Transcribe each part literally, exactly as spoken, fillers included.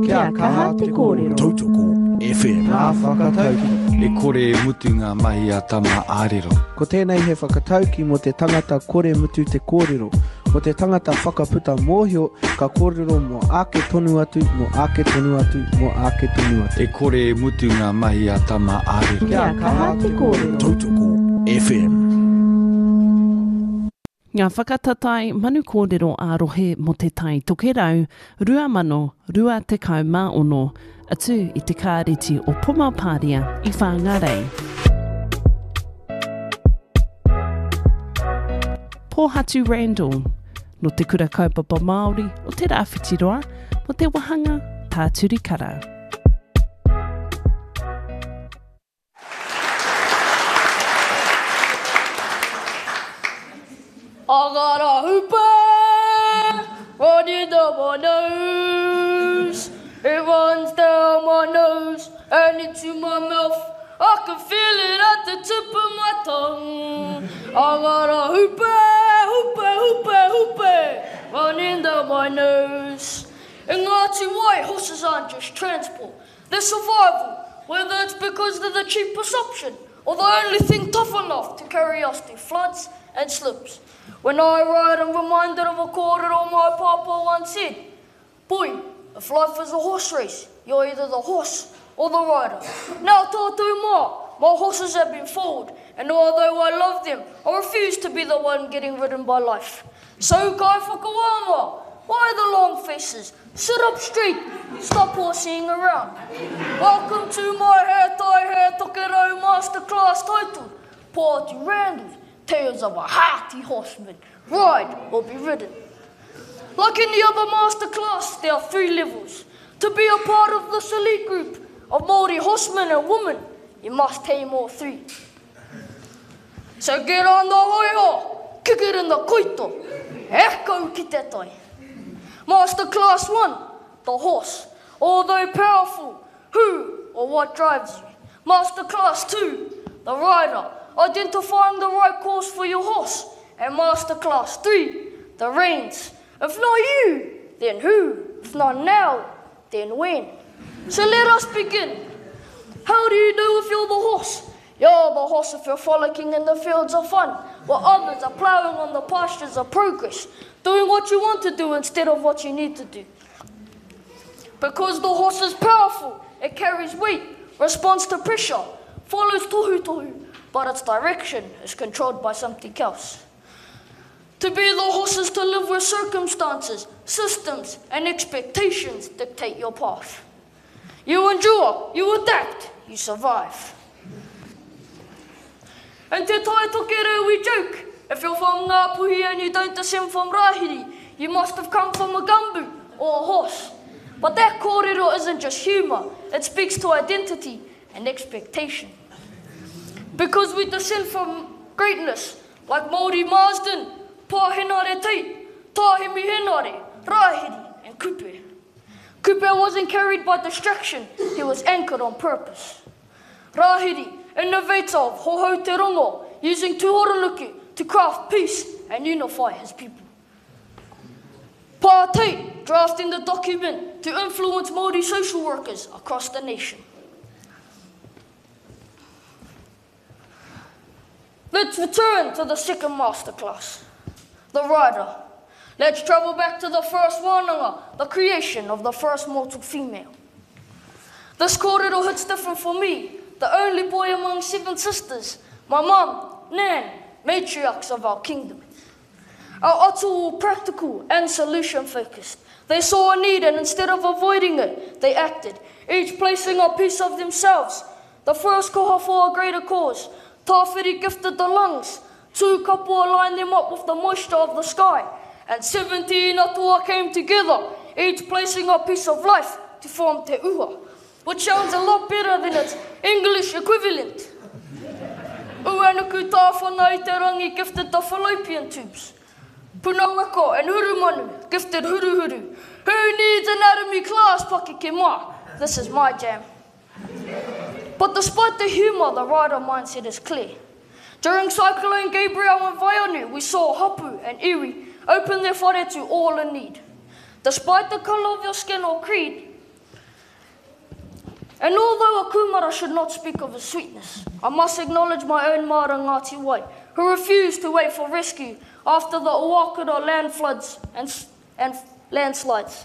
Kia kaha te kōrero. Tautoko F M. Nā whakatauki. E kore mutu ngā mahi a tama ārero. Ko tēnei he whakatauki mo te tangata kore mutu te kōrero. Ko te tangata whakaputa mōhio, ka kōrero mo ake tonu atu, mo ake tonu atu, mo ake tonu atu. E kore mutu ngā mahi a tama ārero. Kia kaha te kōrero. Tautoko F M. Ngā whakatatai manu kōrero ārohe mo te tai tokerau, rua mano, rua tekau mā ono, atu i te kāreti o Pumapāria i Whangarei. Pōhatu Randall, no te kura kaupapa Māori o te rāwhitiroa, mo te wahanga tāturi kara. I got a hooper running down my nose. It runs down my nose and into my mouth. I can feel it at the tip of my tongue. I got a hooper, hooper, hooper, hooper running down my nose. In Ngāti Wai, horses aren't just transport. They're survival, whether it's because they're the cheapest option or the only thing tough enough to carry us through floods and slips. When I ride, I'm reminded of a kōrero my papa once said. Boy, if life is a horse race, you're either the horse or the rider. Now, tātou mā, my horses have been foaled, and although I love them, I refuse to be the one getting ridden by life. So, kai whakawama, why the long faces? Sit up straight, stop horsing around. Welcome to my hair tai hair tokerau masterclass titled Pōhatu Randall. Tales of a hearty horseman, ride or be ridden. Like in the other masterclass, there are three levels. To be a part of this elite group of Māori horsemen and women, you must tame all three. So get on the hoiho, kick it in the koito, eko ki te tai. Masterclass one, the horse, although powerful, who or what drives you. Masterclass two, the rider, identifying the right course for your horse. And Masterclass three, the reins. If not you, then who? If not now, then when? So let us begin. How do you know if you're the horse? You're the horse if you're frolicking in the fields of fun, while others are ploughing on the pastures of progress, doing what you want to do instead of what you need to do. Because the horse is powerful, it carries weight, responds to pressure, follows tohu tohu, but its direction is controlled by something else. To be the horse is to live where circumstances, systems, and expectations dictate your path. You endure, you adapt, you survive. And te tai tokerau we joke, if you're from Ngāpuhi and you don't descend from Rahiri, you must have come from a gumbu or a horse. But that kōrero isn't just humour, it speaks to identity and expectation. Because we descend from greatness, like Māori Marsden, Pāhenare Tei, Tāhemi Henare, Rahiri, and Kupe. Kupe wasn't carried by distraction, he was anchored on purpose. Rahiri, innovator of Hohau Te Rongo, using Tuhoronuku to craft peace and unify his people. Pātei, drafting the document to influence Māori social workers across the nation. Let's return to the second masterclass, the rider. Let's travel back to the first wānanga, the creation of the first mortal female. This kōrero hits different for me, the only boy among seven sisters, my mum, Nan, matriarchs of our kingdom. Our atu were practical and solution-focused. They saw a need and instead of avoiding it, they acted, each placing a piece of themselves. The first koha for a greater cause. Tāwhiri gifted the lungs, two kapua lined them up with the moisture of the sky, and seventeen atua came together, each placing a piece of life to form te uha, which sounds a lot better than its English equivalent. Uanuku tāwhana i te rangi gifted the fallopian tubes. Punangako and Hurumanu gifted huruhuru. Who needs anatomy class, paki ke mā? This is my jam. But despite the humour, the rider mindset is clear. During Cyclone Gabriel and Vaianu, we saw Hapu and Iwi open their whare to all in need. Despite the colour of your skin or creed, And although a kumara should not speak of his sweetness, I must acknowledge my own Mara Ngāti Wai, who refused to wait for rescue after the Owakura land floods and, and landslides.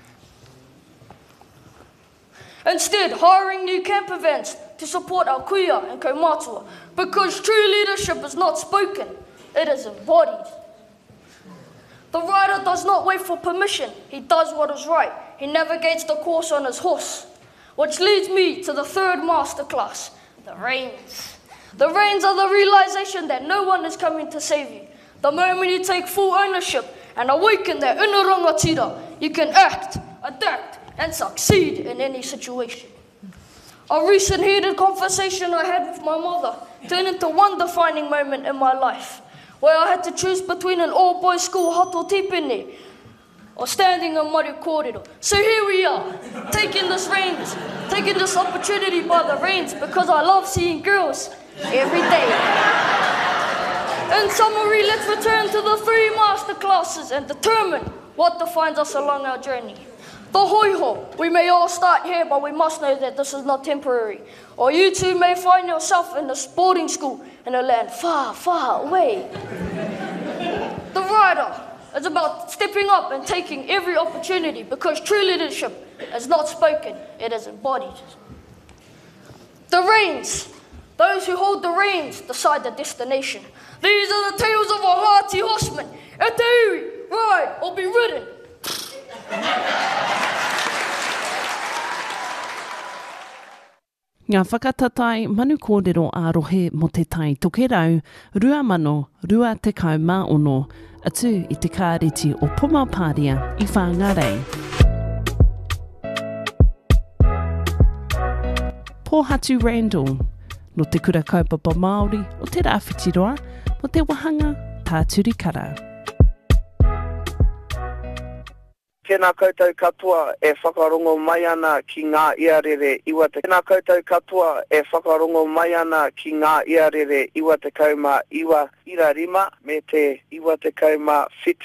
Instead, hiring new camper vans to support our kuia and kaumātua, because true leadership is not spoken, it is embodied. The rider does not wait for permission, he does what is right. He navigates the course on his horse, which leads me to the third masterclass, the reins. The reins are the realization that no one is coming to save you. The moment you take full ownership and awaken that inner rangatira, you can act, adapt, and succeed in any situation. A recent heated conversation I had with my mother turned into one defining moment in my life, where I had to choose between an all-boys school hato tipene or standing in Maru Kōrero. So here we are, taking this reins, taking this opportunity by the reins because I love seeing girls every day. In summary, let's return to the three masterclasses and determine what defines us along our journey. The hoiho, we may all start here, but we must know that this is not temporary. Or you too may find yourself in a boarding school in a land far, far away. The rider, it's about stepping up and taking every opportunity because true leadership is not spoken, it is embodied. The reins. Those who hold the reins decide the destination. These are the tales of a hearty horseman. E te iwi, ride or be ridden. Ngā whakatatai manu kōrero ārohe mo te tai tokerau, rua mano, rua te kau mā ono, atu i te kāreti o Pumapāria i Whāngarei. Pōhatu Randall, no te kura kaupapa Māori o te rāwhitiroa, mo te wahanga Tāturikara. Tēnā koutou katoa e whakarongo mai ana ki ngā iarere iwa te. Tēnā koutou katoa e whakarongo mai ana ki ngā iarere iwa te kauma iwa ira rima me te iwa te kauma whiti.